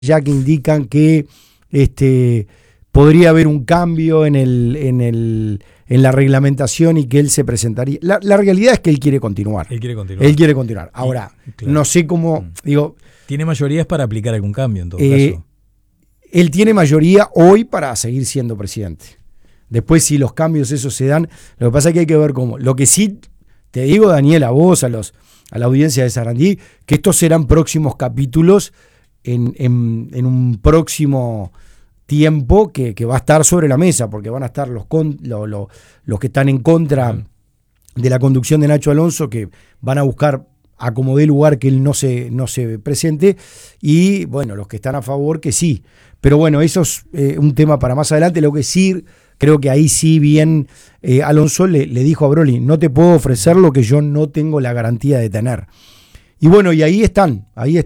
ya que indican que podría haber un cambio en la reglamentación y que él se presentaría. La realidad es que él quiere continuar. Él quiere continuar. Ahora, claro, no sé cómo, digo... ¿Tiene mayorías para aplicar algún cambio en todo caso? Él tiene mayoría hoy para seguir siendo presidente. Después, si los cambios esos se dan, lo que pasa es que hay que ver cómo. Lo que sí te digo, Daniel, a vos, a la audiencia de Sarandí, que estos serán próximos capítulos en un próximo tiempo que va a estar sobre la mesa, porque van a estar los que están en contra de la conducción de Nacho Alonso, que van a buscar a como dé lugar que él no se presente, y bueno, los que están a favor que sí. Pero bueno, eso es un tema para más adelante. Lo que sí, creo que ahí sí bien Alonso le dijo a Broly, no te puedo ofrecer lo que yo no tengo la garantía de tener. Y bueno, y ahí están.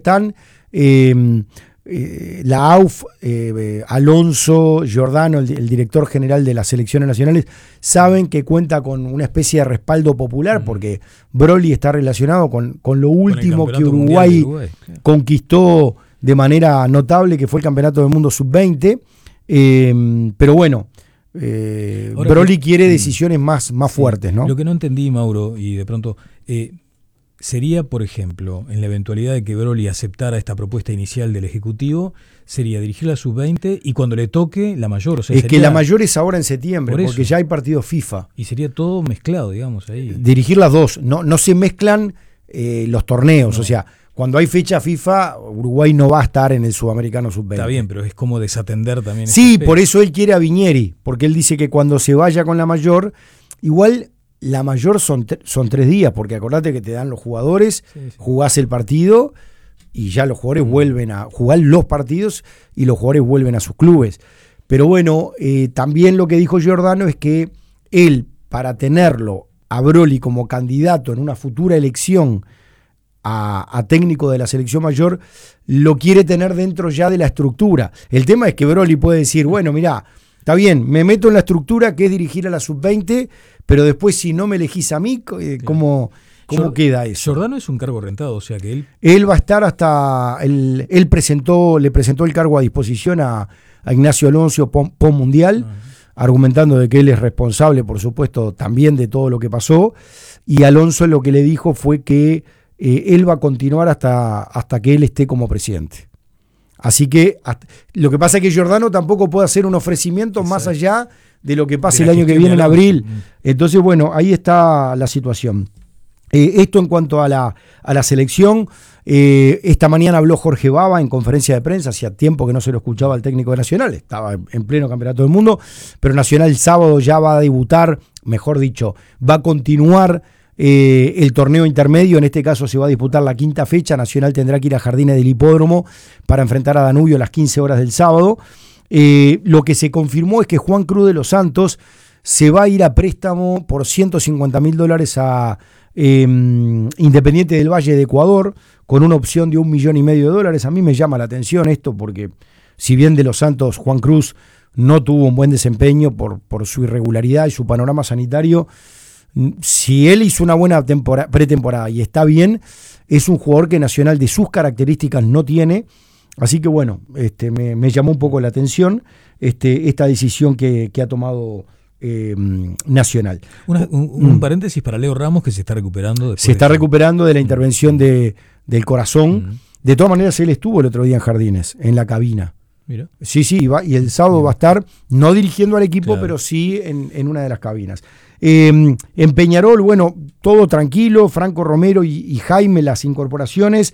La AUF, Alonso, Giordano, el director general de las selecciones nacionales, saben que cuenta con una especie de respaldo popular, porque Broly está relacionado con lo último que Uruguay conquistó de manera notable, que fue el Campeonato del Mundo Sub-20. Pero bueno, Broly quiere decisiones más fuertes, ¿no? Lo que no entendí, Mauro, y de pronto... sería, por ejemplo, en la eventualidad de que Broly aceptara esta propuesta inicial del Ejecutivo, sería dirigir la Sub-20 y cuando le toque la mayor. O sea, que la mayor es ahora en septiembre, porque ya hay partidos FIFA. Y sería todo mezclado, digamos, ahí. Dirigir las dos. No se mezclan los torneos. No. O sea, cuando hay fecha FIFA, Uruguay no va a estar en el Sudamericano Sub-20. Está bien, pero es como desatender también. Sí, por eso él quiere a Viñeri, porque él dice que cuando se vaya con la mayor, igual... La mayor son 3 días, porque acordate que te dan los jugadores, jugás el partido y ya los jugadores vuelven a jugar los partidos y los jugadores vuelven a sus clubes. Pero bueno, también lo que dijo Giordano es que él, para tenerlo a Broly como candidato en una futura elección a técnico de la selección mayor, lo quiere tener dentro ya de la estructura. El tema es que Broly puede decir, bueno, mirá, está bien, me meto en la estructura que es dirigir a la Sub-20, pero después si no me elegís a mí, ¿cómo queda eso? Giordano es un cargo rentado, o sea que él va a estar hasta... Él le presentó el cargo a disposición a Ignacio Alonso post-mundial, argumentando de que él es responsable, por supuesto, también de todo lo que pasó, y Alonso lo que le dijo fue que él va a continuar hasta que él esté como presidente. Así que lo que pasa es que Giordano tampoco puede hacer un ofrecimiento más allá de lo que pase el año que viene en abril. Entonces, bueno, ahí está la situación. Esto en cuanto a la selección. Esta mañana habló Jorge Baba en conferencia de prensa, hacía tiempo que no se lo escuchaba al técnico de Nacional, estaba en pleno Campeonato del Mundo, pero Nacional el sábado ya va a debutar, mejor dicho, va a continuar el torneo intermedio. En este caso se va a disputar la 5ª fecha. Nacional tendrá que ir a Jardines del Hipódromo para enfrentar a Danubio a las 15 horas del sábado. Lo que se confirmó es que Juan Cruz de los Santos se va a ir a préstamo por $150.000 a Independiente del Valle de Ecuador, con una opción de $1,5 millones. A mí me llama la atención esto porque si bien de los Santos Juan Cruz no tuvo un buen desempeño por su irregularidad y su panorama sanitario, si él hizo una buena pretemporada y está bien, es un jugador que Nacional de sus características no tiene. Así que bueno, me llamó un poco la atención esta decisión que ha tomado Nacional. Un paréntesis para Leo Ramos, que se está recuperando. Se está recuperando de la intervención del corazón. De todas maneras, él estuvo el otro día en Jardines, en la cabina. Mira. Sí, y el sábado va a estar, no dirigiendo al equipo, claro, pero sí en una de las cabinas. En Peñarol, bueno, todo tranquilo, Franco Romero y Jaime, las incorporaciones.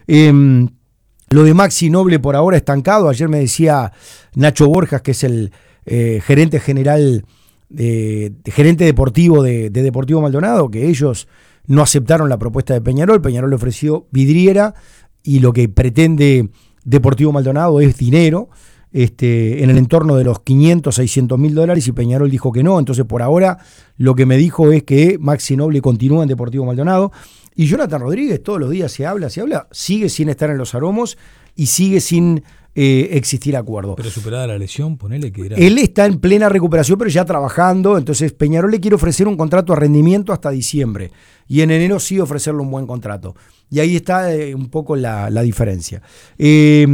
Lo de Maxi Noble por ahora estancado. Ayer me decía Nacho Borjas, que es el gerente general, gerente deportivo de Deportivo Maldonado, que ellos no aceptaron la propuesta de Peñarol. Peñarol le ofreció vidriera y lo que pretende Deportivo Maldonado es dinero, en el entorno de los $500-600.000, y Peñarol dijo que no. Entonces por ahora lo que me dijo es que Maxi Noble continúa en Deportivo Maldonado. Y Jonathan Rodríguez todos los días se habla, sigue sin estar en los Aromos y sigue sin existir acuerdo. Pero superada la lesión, ponele que era... Él está en plena recuperación, pero ya trabajando. Entonces Peñarol le quiere ofrecer un contrato a rendimiento hasta diciembre, y en enero sí ofrecerle un buen contrato. Y ahí está un poco la diferencia.